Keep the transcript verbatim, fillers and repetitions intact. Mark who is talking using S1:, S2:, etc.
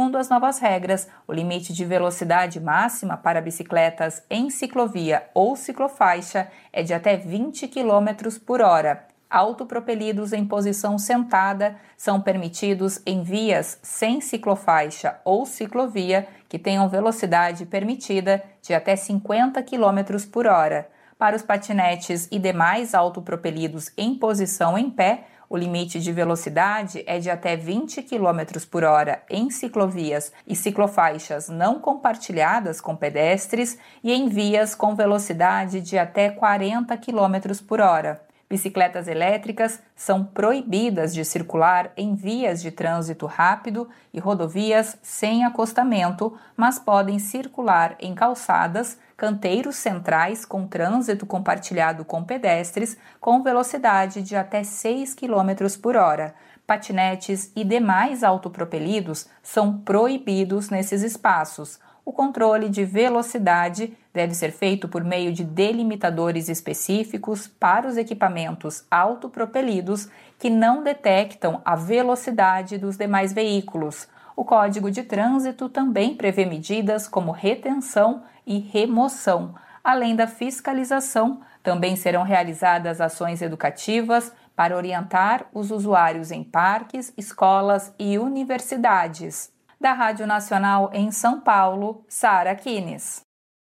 S1: Segundo as novas regras, o limite de velocidade máxima para bicicletas em ciclovia ou ciclofaixa é de até vinte quilômetros por hora. Autopropelidos em posição sentada são permitidos em vias sem ciclofaixa ou ciclovia que tenham velocidade permitida de até cinquenta quilômetros por hora. Para os patinetes e demais autopropelidos em posição em pé, o limite de velocidade é de até vinte quilômetros por hora em ciclovias e ciclofaixas não compartilhadas com pedestres e em vias com velocidade de até quarenta quilômetros por hora. Bicicletas elétricas são proibidas de circular em vias de trânsito rápido e rodovias sem acostamento, mas podem circular em calçadas, canteiros centrais com trânsito compartilhado com pedestres com velocidade de até seis quilômetros por hora. Patinetes e demais autopropelidos são proibidos nesses espaços. O controle de velocidade deve ser feito por meio de delimitadores específicos para os equipamentos autopropelidos que não detectam a velocidade dos demais veículos. O Código de Trânsito também prevê medidas como retenção e remoção. Além da fiscalização, também serão realizadas ações educativas para orientar os usuários em parques, escolas e universidades. Da Rádio Nacional em São Paulo, Sara Kines.